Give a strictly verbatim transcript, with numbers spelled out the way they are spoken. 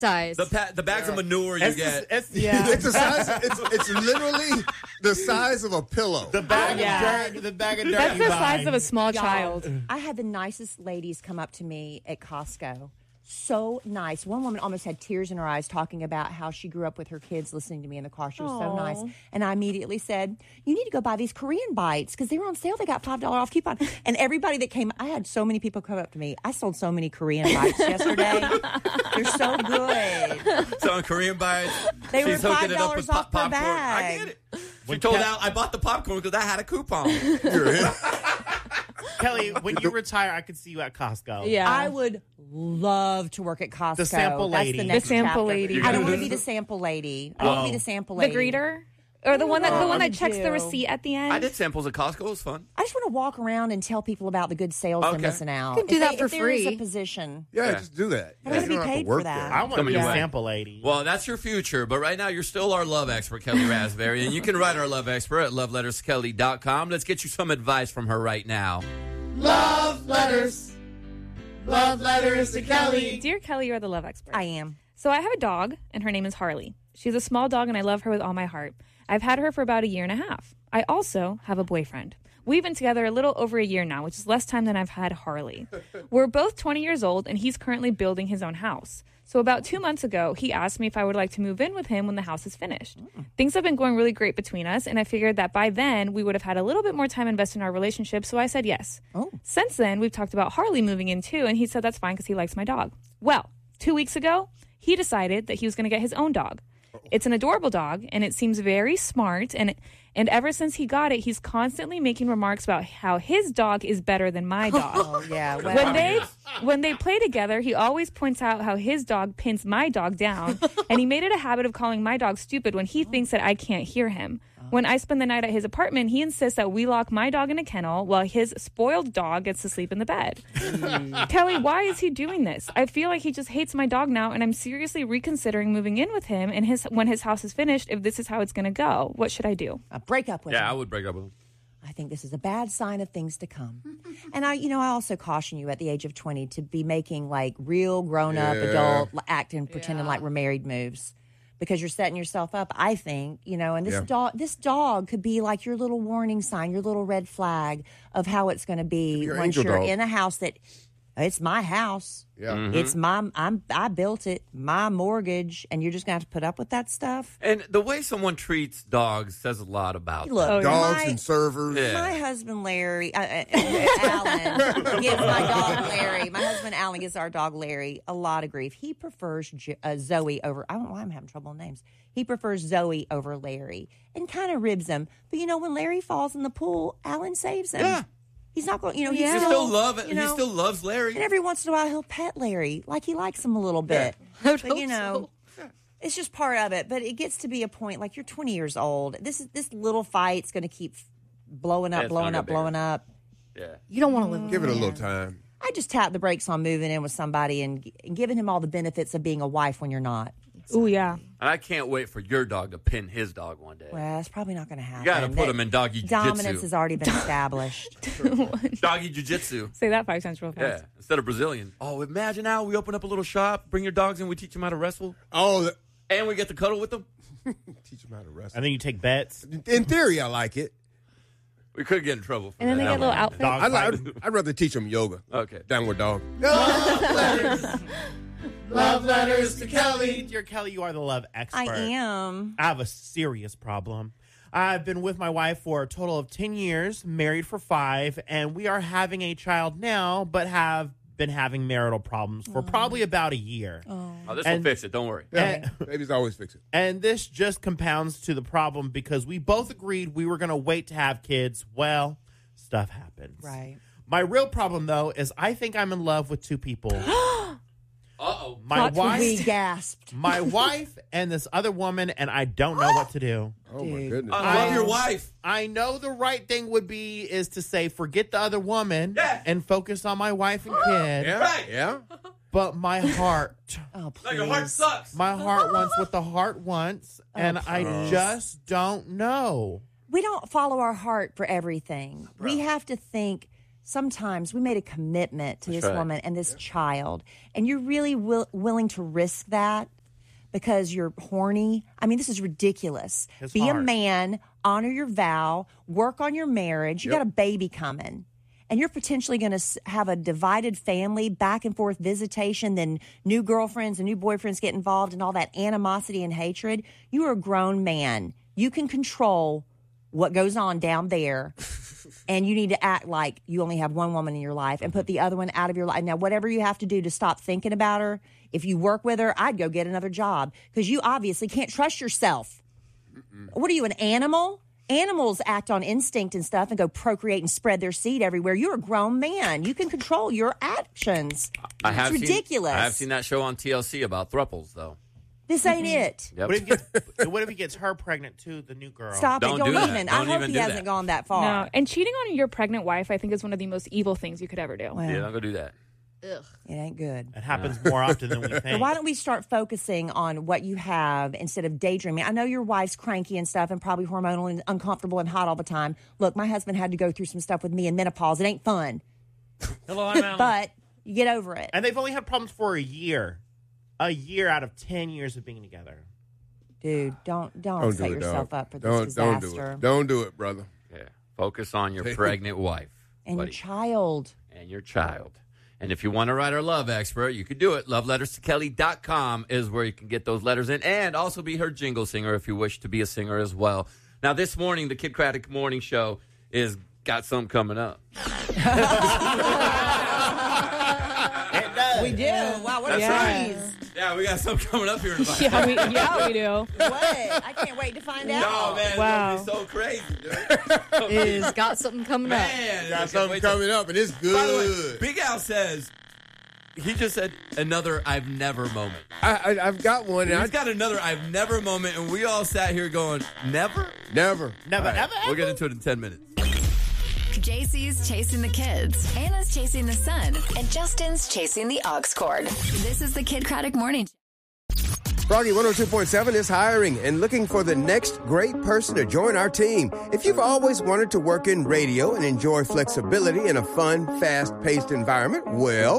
size. The pa- the bags yeah. of manure you it's get. The, it's, yeah. it's the size. It's it's literally the size of a pillow. The bag oh, of yeah. dirt. The bag of dirt. That's you the buy. size of a small Y'all, child. I had the nicest ladies come up to me at Costco. So nice. One woman almost had tears in her eyes talking about how she grew up with her kids listening to me in the car. She was Aww. so nice. And I immediately said, you need to go buy these Korean bites because they were on sale. They got five dollars off coupon. And everybody that came, I had so many people come up to me. I sold so many Korean bites yesterday. They're so good. So on Korean bites, they she's were hooking five it up dollars with off pop- per popcorn. bag. I get it. She told out, I bought the popcorn because I had a coupon. You're in. Kelly, when you retire, I could see you at Costco. Yeah, I would love to work at Costco. The sample lady. That's the, next the sample chapter. lady. I don't want to be the sample lady. I oh. want to be the sample lady. The greeter? Or the one that the one that checks do. the receipt at the end? I did samples at Costco. It was fun. I just want to walk around and tell people about the good sales okay. they're missing out. You can do if that they, for if free. There is a position. Yeah, yeah. just do that. I'm going to be paid for that. There. I want to be a sample lady. Well, that's your future, but right now you're still our love expert, Kelly Raspberry, and you can write our love expert at love letters kelly dot com. Let's get you some advice from her right now. Love letters. Love letters to Kelly. Dear Kelly, you're the love expert. I am. So I have a dog, and her name is Harley. She's a small dog, and I love her with all my heart. I've had her for about a year and a half. I also have a boyfriend. We've been together a little over a year now, which is less time than I've had Harley. We're both twenty years old, and he's currently building his own house. So about two months ago, he asked me if I would like to move in with him when the house is finished. Mm. Things have been going really great between us, and I figured that by then we would have had a little bit more time invested in our relationship, so I said yes. Oh. Since then, we've talked about Harley moving in too, and he said that's fine because he likes my dog. Well, two weeks ago, he decided that he was going to get his own dog. It's an adorable dog, and it seems very smart, and and ever since he got it, he's constantly making remarks about how his dog is better than my dog. Oh, yeah. Well, when they when they play together, he always points out how his dog pins my dog down, and he made it a habit of calling my dog stupid when he thinks that I can't hear him. When I spend the night at his apartment, he insists that we lock my dog in a kennel while his spoiled dog gets to sleep in the bed. Mm. Kelly, why is he doing this? I feel like he just hates my dog now, and I'm seriously reconsidering moving in with him and his when his house is finished if this is how it's going to go. What should I do? Uh, break up with yeah, him. Yeah, I would break up with him. I think this is a bad sign of things to come. And I, you know, I also caution you at the age of twenty to be making like real grown-up, yeah. adult, acting, pretending Yeah. like we're married moves. Because you're setting yourself up, I think, you know, and this Yeah. dog this dog could be like your little warning sign, your little red flag of how it's going to be Your once angel you're dog. in a house that it's my house. Yeah. Mm-hmm. It's my I'm I built it, my mortgage, and you're just going to have to put up with that stuff. And the way someone treats dogs says a lot about Look, them. Oh, yeah. Dogs my- and servers. Yeah. My husband Larry, uh, uh, Alan, gives my dog Larry. My husband Alan gives our dog Larry a lot of grief. He prefers Jo- uh, Zoe over. I don't know why I'm having trouble with names. He prefers Zoe over Larry, and kind of ribs him. But you know, when Larry falls in the pool, Alan saves him. Yeah. He's not going. You know, he's Yeah. He still, still love it. you know, He still loves Larry. and every once in a while he'll pet Larry, like he likes him a little bit. I would But hope you know. It's just part of it, but it gets to be a point like you're twenty years old. This is this little fight's going to keep blowing Yeah, up, it's blowing gonna up, get blowing up. Yeah. You don't want to live with Give it a him. little time. I just tap the brakes on moving in with somebody and, and giving him all the benefits of being a wife when you're not. Oh, yeah. And I can't wait for your dog to pin his dog one day. Well, that's probably not going to happen. You got to put That- him in doggy Dominance jiu-jitsu. has already been established. Doggy jiu-jitsu. Say that five times real Yeah, fast. instead of Brazilian. Oh, imagine now we open up a little shop, bring your dogs in, we teach them how to wrestle, Oh, the, and we get to cuddle with them. teach them how to wrestle. And then you take bets. In theory, I like it. We could get in trouble for And then that. they get That little one. outfits. Dog I'd, fight. I'd, I'd rather teach them yoga. Okay. Downward dog. Love letters. Love letters to Kelly. Dear Kelly, you are the love expert. I am. I have a serious problem. I've been with my wife for a total of ten years, married for five, and we are having a child now, but have been having marital problems for probably about a year. Oh. Oh, this And- will fix it. Don't worry. Yeah, babies always fix it. And this just compounds to the problem because we both agreed we were going to wait to have kids. Well, stuff happens. Right. My real problem, though, is I think I'm in love with two people. Uh-oh. My Plot We wife, gasped. my wife, and this other woman, and I don't know what to do. Oh, my Dude. goodness. I love I- your wife. I know the right thing would be is to say forget the other woman Yeah. and focus on my wife and kid. Yeah, Right. yeah. But my heart, Oh, No, your heart please. sucks. my heart wants what the heart wants, and I please. just don't know. We don't follow our heart for everything. We have to think sometimes we made a commitment to That's this right. woman and this child, and you're really will, willing to risk that because you're horny. I mean, this is ridiculous. It's Be a hard. man, honor your vow, work on your marriage. You Yep. got a baby coming. And you're potentially going to have a divided family, back and forth visitation, then new girlfriends and new boyfriends get involved and all that animosity and hatred. You are a grown man. You can control what goes on down there. And you need to act like you only have one woman in your life and put the other one out of your life. Now, whatever you have to do to stop thinking about her, if you work with her, I'd go get another job because you obviously can't trust yourself. Mm-mm. What are you, an animal? Animals act on instinct and stuff and go procreate and spread their seed everywhere. You're a grown man. You can control your actions. I have it's seen- ridiculous. I have seen that show on T L C about thruples, though. This ain't it. Yep. What if, he gets, what if he gets her pregnant too, the new girl? Stop Don't it. Don't do that. even. Don't I hope even he do hasn't that. gone that far. No, and cheating on your pregnant wife, I think, is one of the most evil things you could ever do. Well, Yeah, don't go do that. Ugh. it ain't good. It happens more often than we think. So why don't we start focusing on what you have instead of daydreaming? I know your wife's cranky and stuff and probably hormonal and uncomfortable and hot all the time. Look, my husband had to go through some stuff with me in menopause. It ain't fun, Hello, I'm Alan. but you get over it. And they've only had problems for a year. A year out of ten years of being together. Dude, don't don't, Don't set do it, yourself dog. up for this Don't, disaster. don't do it. Don't do it, brother. Yeah. Focus on your pregnant wife. And buddy. your child. and your child. And if you want to write our love expert, you could do it. love letters to kelly dot com is where you can get those letters in and also be her jingle singer if you wish to be a singer as well. Now, this morning, the Kid Craddock Morning Show is got something coming up. We do. Wow, what a That's tease. Yeah, we got something coming up here in about Yeah, we, yeah, we do. What? I can't wait to find out. No, man, Wow. it's gonna be so crazy, dude. Is got something coming up. Man, I Got can't something wait to- coming up, and it's good. By the way, Big Al says he just said another I've never moment. I, I, I've got one. And I, He's got another I've never moment, and we all sat here going, never? never. Never, All right. ever, We'll get into it in ten minutes. J C's chasing the kids. Anna's chasing the sun. And Justin's chasing the aux cord. This is the Kid Craddock Morning Show. Froggy one oh two point seven is hiring and looking for the next great person to join our team. If you've always wanted to work in radio and enjoy flexibility in a fun, fast-paced environment, well,